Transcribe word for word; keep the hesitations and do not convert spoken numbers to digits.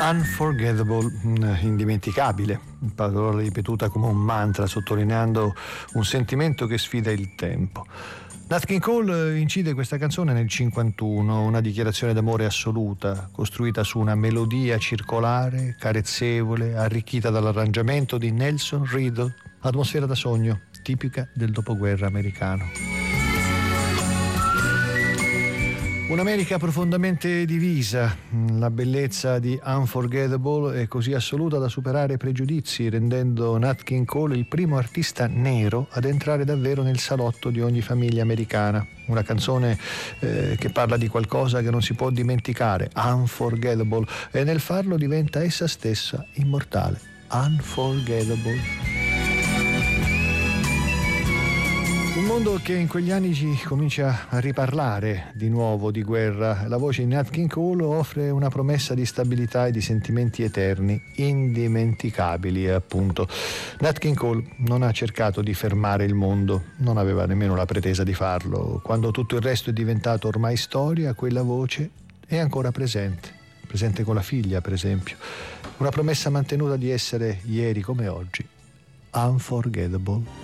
Unforgettable, indimenticabile, parola ripetuta come un mantra, sottolineando un sentimento che sfida il tempo. Nat King Cole incide questa canzone nel cinquantuno, una dichiarazione d'amore assoluta, costruita su una melodia circolare, carezzevole, arricchita dall'arrangiamento di Nelson Riddle, atmosfera da sogno, tipica del dopoguerra americano. Un'America profondamente divisa, la bellezza di Unforgettable è così assoluta da superare i pregiudizi, rendendo Nat King Cole il primo artista nero ad entrare davvero nel salotto di ogni famiglia americana. Una canzone eh, che parla di qualcosa che non si può dimenticare, Unforgettable, e nel farlo diventa essa stessa immortale. Unforgettable. Un mondo che in quegli anni ci comincia a riparlare di nuovo di guerra. La voce di Nat King Cole offre una promessa di stabilità e di sentimenti eterni, indimenticabili appunto. Nat King Cole non ha cercato di fermare il mondo, non aveva nemmeno la pretesa di farlo. Quando tutto il resto è diventato ormai storia, quella voce è ancora presente, presente con la figlia per esempio. Una promessa mantenuta di essere ieri come oggi, unforgettable.